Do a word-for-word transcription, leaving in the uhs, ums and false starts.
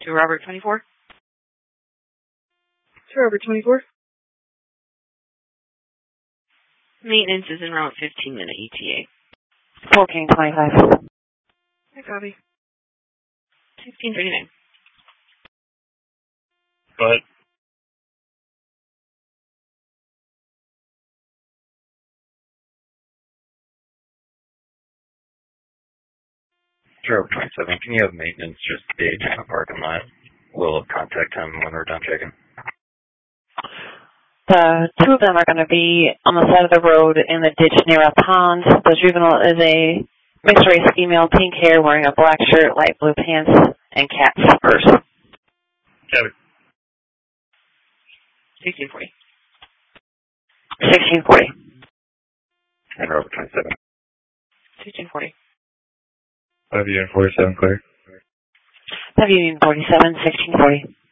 To Robert twenty-four. To Robert twenty-four. Maintenance is in route fifteen minute E T A. fourteen twenty-five. I copy. sixteen thirty-nine. Go ahead. Sure, twenty-seven. Can you have maintenance just stage in the parking lot? We'll contact him when we're done checking. The two of them are going to be on the side of the road in the ditch near a pond. The juvenile is a mixed race female, pink hair, wearing a black shirt, light blue pants, and cat slippers. Kevin. sixteen forty. sixteen forty. And Robert twenty-seven. sixteen forty. Five Union forty-seven, clear. W Union forty-seven, sixteen forty.